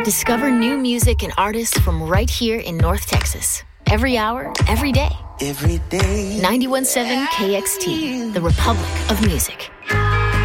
Discover new music and artists from right here in North Texas. Every hour, every day. Every day. 91.7 KXT, the Republic of Music.